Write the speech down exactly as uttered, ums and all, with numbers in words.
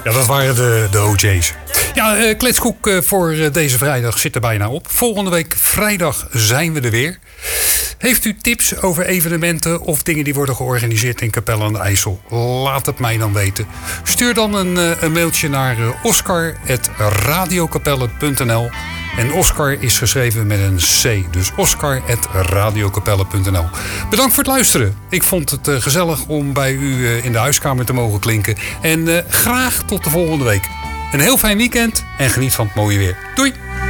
Ja, dat waren de, de O J's. Ja, uh, kletskoek uh, voor uh, deze vrijdag zit er bijna op. Volgende week vrijdag zijn we er weer. Heeft u tips over evenementen of dingen die worden georganiseerd in Capelle aan de IJssel? Laat het mij dan weten. Stuur dan een, uh, een mailtje naar uh, oscar apenstaartje radiokapelle punt n l. En Oscar is geschreven met een C. Dus oscar apenstaartje radiokapelle punt n l. Bedankt voor het luisteren. Ik vond het uh, gezellig om bij u uh, in de huiskamer te mogen klinken. En uh, graag tot de volgende week. Een heel fijn weekend en geniet van het mooie weer. Doei!